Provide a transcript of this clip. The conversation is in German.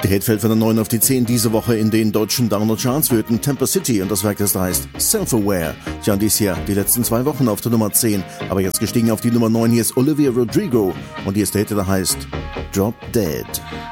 Der Hit fällt von der 9 auf die 10 diese Woche in den deutschen Download-Charts. Wir hörten Temper City und das Werk, das da heißt Self-Aware. Ja, und dies Jahr die letzten 2 Wochen auf der Nummer 10, aber jetzt gestiegen auf die Nummer 9. Hier ist Olivia Rodrigo und hier ist der Hit, der heißt Drop Dead.